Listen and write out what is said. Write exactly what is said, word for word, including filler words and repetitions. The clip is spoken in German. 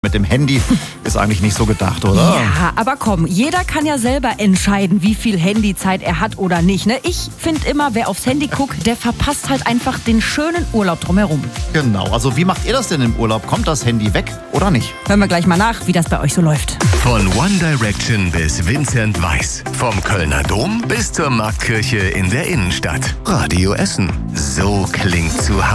Mit dem Handy ist eigentlich nicht so gedacht, oder? Ja, aber komm, jeder kann ja selber entscheiden, wie viel Handyzeit er hat oder nicht. Ne? Ich finde immer, wer aufs Handy guckt, der verpasst halt einfach den schönen Urlaub drumherum. Genau, also wie macht ihr das denn im Urlaub? Kommt das Handy weg oder nicht? Hören wir gleich mal nach, wie das bei euch so läuft. Von One Direction bis Vincent Weiss. Vom Kölner Dom bis zur Marktkirche in der Innenstadt. Radio Essen. So klingt zu Hause.